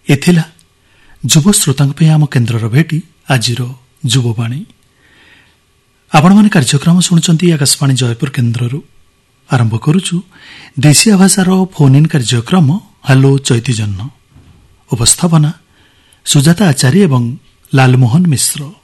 ଏଥିଲା ଯୁବ ଶ୍ରୋତାଙ୍କ ପାଇଁ ଆମ କେନ୍ଦ୍ରର ଭେଟି ଆଜିର ଯୁବବାଣୀ। ଆପଣମାନେ କାର୍ଯ୍ୟକ୍ରମ ଶୁଣୁଛନ୍ତି ଆକାଶବାଣୀ ଜୟପୁର କେନ୍ଦ୍ରରୁ। ଆରମ୍ଭ କରୁଛୁ ଦେଶୀୟ ଭାଷାର ଫୋନ୍ ଇନ୍ କାର୍ଯ୍ୟକ୍ରମ ହାଲୋ ଚୈତି ଜହ୍ନ। ଉପସ୍ଥାପନା ସୁଜାତା ଆଚାର୍ଯ୍ୟ ଏବଂ ଲାଲମୋହନ ମିଶ୍ର।